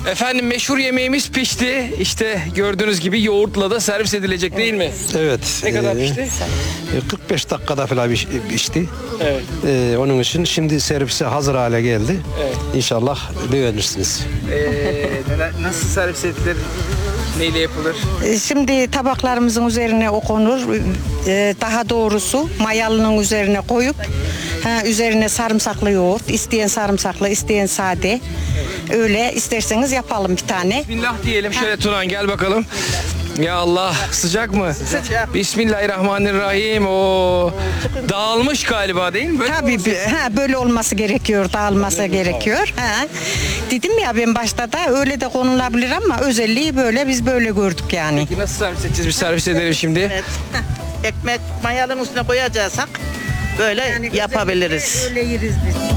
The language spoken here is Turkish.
Efendim meşhur yemeğimiz pişti. İşte gördüğünüz gibi yoğurtla da servis edilecek değil mi? Evet. Ne kadar pişti? 45 dakikada falan pişti. Evet. Onun için şimdi servise hazır hale geldi. Evet. İnşallah beğenirsiniz. Nasıl servis edilir? Neyle yapılır? Şimdi tabaklarımızın üzerine o konur. Daha doğrusu mayalının üzerine koyup üzerine sarımsaklı yoğurt. İsteyen sarımsaklı, isteyen sade. Öyle isterseniz yapalım bir tane. Bismillah diyelim şöyle Turan gel bakalım. Ya Allah sıcak mı? Sıcak. Bismillahirrahmanirrahim. O dağılmış galiba değil mi? Böyle mi Tabii olacak? böyle olması gerekiyor, dağılması gerekiyor. Dedim ya ben başta da öyle de konulabilir ama özelliği böyle biz böyle gördük yani. Peki nasıl servis edeceğiz? Bir servis edelim şimdi. Evet. Ekmek mayalın üstüne koyacaksak böyle yapabiliriz. Öyle yeriz biz.